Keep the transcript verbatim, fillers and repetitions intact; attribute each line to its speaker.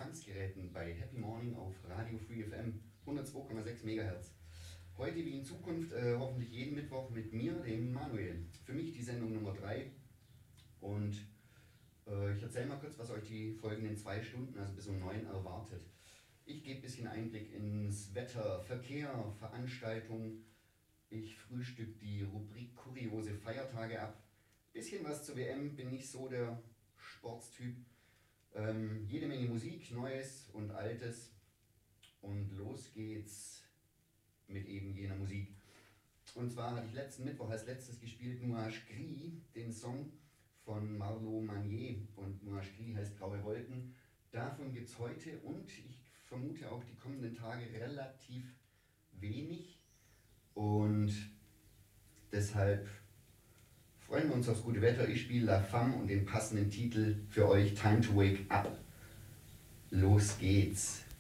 Speaker 1: Empfangsgeräten bei Happy Morning auf Radio Free F M hundertzwei Komma sechs Megahertz. Heute wie in Zukunft äh, hoffentlich jeden Mittwoch mit mir, dem Manuel. Für mich die Sendung Nummer drei und äh, ich erzähle mal kurz, was euch die folgenden zwei Stunden, also bis um neun, erwartet. Ich gebe ein bisschen Einblick ins Wetter, Verkehr, Veranstaltungen. Ich frühstück die Rubrik kuriose Feiertage ab. Bisschen was zur W M, bin nicht so der Sportstyp. Ähm, jede Menge Musik, Neues und Altes. Und los geht's mit eben jener Musik. Und zwar hatte ich letzten Mittwoch als letztes gespielt Nuage Gris, den Song von Marlo Manier. Und Nuage Gris heißt Graue Wolken. Davon gibt es heute und ich vermute auch die kommenden Tage relativ wenig. Und deshalb freuen wir uns aufs gute Wetter. Ich spiele La Femme und den passenden Titel für euch, Time to Wake Up. Los geht's.